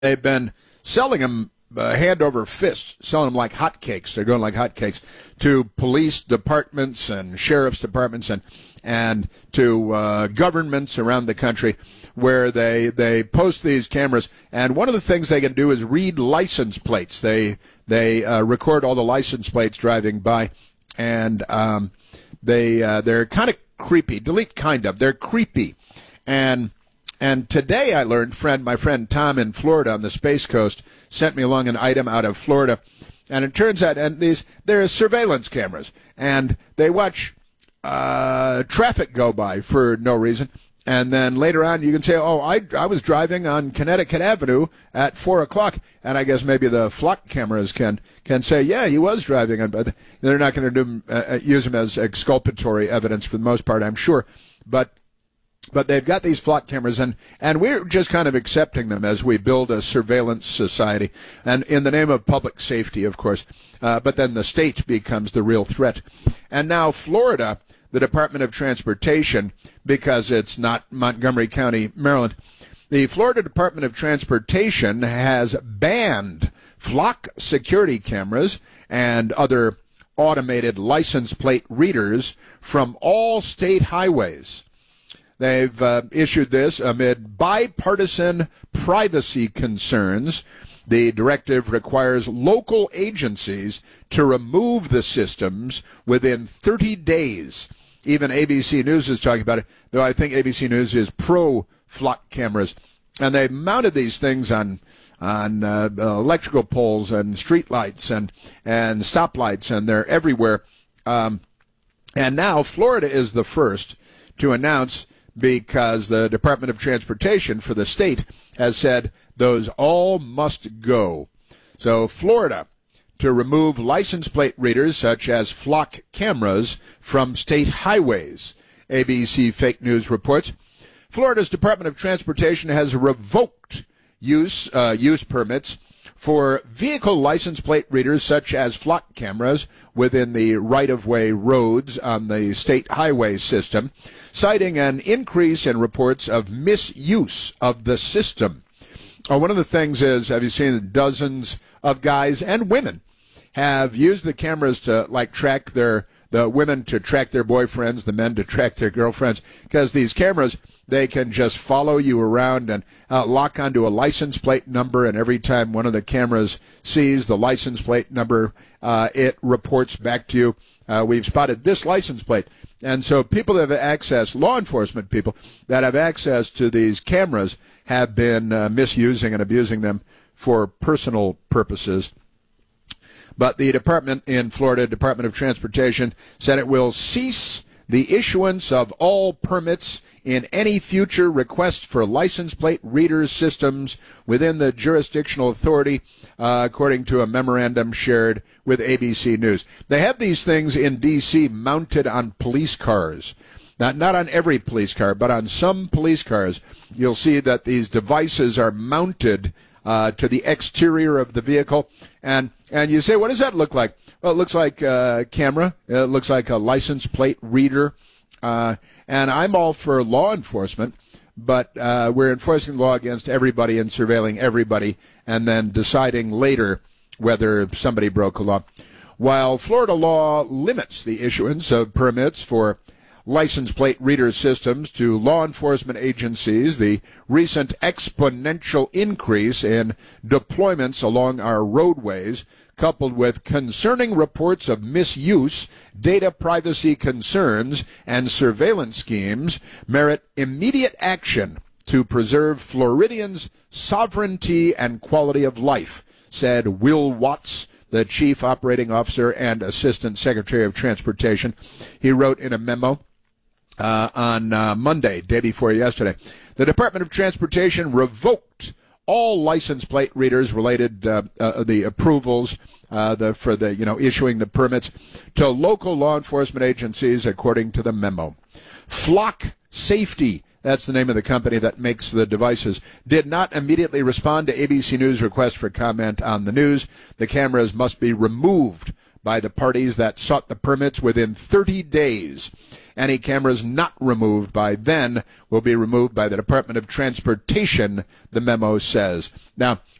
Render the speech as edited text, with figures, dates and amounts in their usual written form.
they've been selling them hand over fist, selling them like hotcakes. They're going like hotcakes to police departments and sheriff's departments and to governments around the country, where they post these cameras. And one of the things they can do is read license plates. They record all the license plates driving by, and they're kind of creepy. Delete kind of. They're creepy. And today I learned, my friend Tom in Florida on the Space Coast sent me along an item out of Florida, and it turns out, there are surveillance cameras, and they watch traffic go by for no reason. And then later on, you can say, I was driving on Connecticut Avenue at 4 o'clock, and I guess maybe the flock cameras can say, yeah, he was driving, but they're not going to use them as exculpatory evidence for the most part, I'm sure. But they've got these flock cameras, and we're just kind of accepting them as we build a surveillance society, and in the name of public safety, of course. But then the state becomes the real threat. And now Florida, the Department of Transportation, because it's not Montgomery County, Maryland, the Florida Department of Transportation has banned flock security cameras and other automated license plate readers from all state highways. They've issued this amid bipartisan privacy concerns. The directive requires local agencies to remove the systems within 30 days. Even ABC News is talking about it, though I think ABC News is pro-flock cameras. And they've mounted these things on electrical poles and streetlights and stoplights, and they're everywhere. And now Florida is the first to announce, because the Department of Transportation for the state has said those all must go. So Florida to remove license plate readers such as flock cameras from state highways. ABC Fake News reports Florida's Department of Transportation has revoked use permits for vehicle license plate readers such as flock cameras within the right-of-way roads on the state highway system, citing an increase in reports of misuse of the system. One of the things is, have you seen dozens of guys and women have used the cameras to track the women to track their boyfriends, the men to track their girlfriends, because these cameras, they can just follow you around and lock onto a license plate number, and every time one of the cameras sees the license plate number, it reports back to you, we've spotted this license plate. And so people that have access, law enforcement people that have access to these cameras, have been misusing and abusing them for personal purposes. But the department in Florida, Department of Transportation, said it will cease the issuance of all permits in any future request for license plate reader systems within the jurisdictional authority, according to a memorandum shared with ABC News. They have these things in D.C. mounted on police cars. Not on every police car, but on some police cars, you'll see that these devices are mounted to the exterior of the vehicle. And you say, what does that look like? Well, it looks like a camera. It looks like a license plate reader. And I'm all for law enforcement, but we're enforcing the law against everybody and surveilling everybody and then deciding later whether somebody broke a law. While Florida law limits the issuance of permits for license plate reader systems to law enforcement agencies, the recent exponential increase in deployments along our roadways, coupled with concerning reports of misuse, data privacy concerns, and surveillance schemes, merit immediate action to preserve Floridians' sovereignty and quality of life, said Will Watts, the Chief Operating Officer and Assistant Secretary of Transportation. He wrote in a memo on Monday, day before yesterday, the Department of Transportation revoked all license plate readers related the approvals for issuing the permits to local law enforcement agencies, according to the memo. Flock Safety, that's the name of the company that makes the devices, did not immediately respond to ABC News' request for comment on the news. The cameras must be removed by the parties that sought the permits within 30 days. Any cameras not removed by then will be removed by the Department of Transportation, the memo says. Now,